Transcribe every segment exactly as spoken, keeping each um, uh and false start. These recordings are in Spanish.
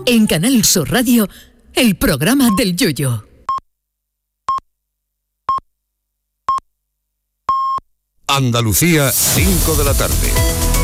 En Canal Sur Radio, el programa del Yoyo. Andalucía, cinco de la tarde.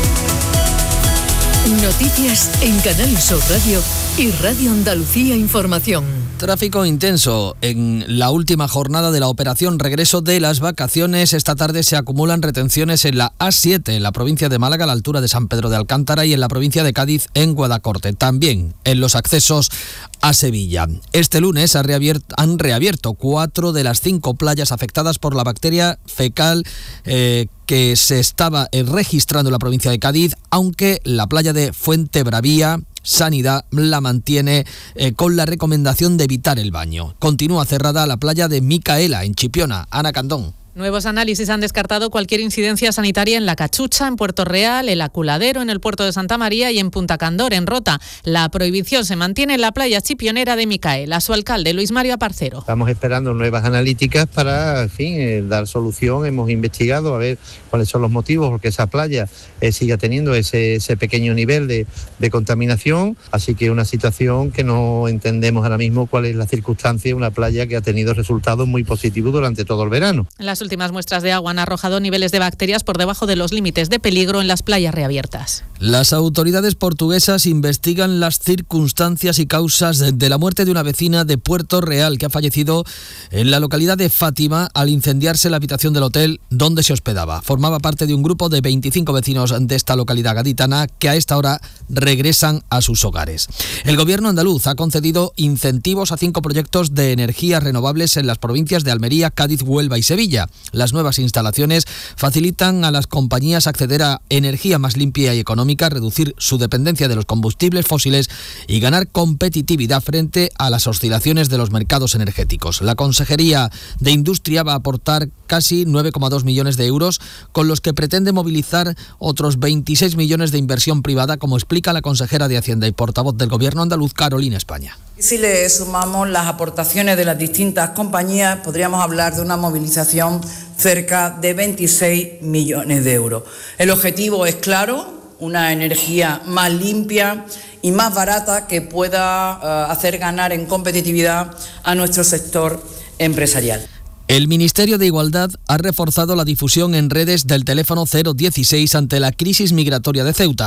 Noticias en Canal Sur Radio y Radio Andalucía Información. Tráfico intenso en la última jornada de la operación regreso de las vacaciones. Esta tarde se acumulan retenciones en la A siete, en la provincia de Málaga, a la altura de San Pedro de Alcántara, y en la provincia de Cádiz, en Guadacorte. También en los accesos a Sevilla. Este lunes han reabierto, han reabierto cuatro de las cinco playas afectadas por la bacteria fecal eh, que se estaba eh, registrando en la provincia de Cádiz, aunque la playa de Fuentebravía, Sanidad la mantiene eh, con la recomendación de evitar el baño. Continúa cerrada la playa de Micaela, en Chipiona. Ana Candón. Nuevos análisis han descartado cualquier incidencia sanitaria en La Cachucha, en Puerto Real, El Aculadero, en el puerto de Santa María y en Punta Candor, en Rota. La prohibición se mantiene en la playa chipionera de Micaela. Su alcalde, Luis Mario Aparcero. Estamos esperando nuevas analíticas para, en fin, eh, dar solución. Hemos investigado a ver cuáles son los motivos porque esa playa eh, siga teniendo ese, ese pequeño nivel de, de contaminación. Así que una situación que no entendemos ahora mismo cuál es la circunstancia de una playa que ha tenido resultados muy positivos durante todo el verano. Las últimas muestras de agua han arrojado niveles de bacterias por debajo de los límites de peligro en las playas reabiertas. Las autoridades portuguesas investigan las circunstancias y causas de la muerte de una vecina de Puerto Real que ha fallecido en la localidad de Fátima al incendiarse la habitación del hotel donde se hospedaba. Formaba parte de un grupo de veinticinco vecinos de esta localidad gaditana que a esta hora regresan a sus hogares. El gobierno andaluz ha concedido incentivos a cinco proyectos de energías renovables en las provincias de Almería, Cádiz, Huelva y Sevilla. Las nuevas instalaciones facilitan a las compañías acceder a energía más limpia y económica, reducir su dependencia de los combustibles fósiles y ganar competitividad frente a las oscilaciones de los mercados energéticos. La Consejería de Industria va a aportar casi nueve coma dos millones de euros, con los que pretende movilizar otros veintiséis millones de inversión privada, como explica la consejera de Hacienda y portavoz del Gobierno andaluz, Carolina España. Si le sumamos las aportaciones de las distintas compañías, podríamos hablar de una movilización cerca de veintiséis millones de euros. El objetivo es claro, una energía más limpia y más barata que pueda uh, hacer ganar en competitividad a nuestro sector empresarial. El Ministerio de Igualdad ha reforzado la difusión en redes del teléfono cero dieciséis ante la crisis migratoria de Ceuta.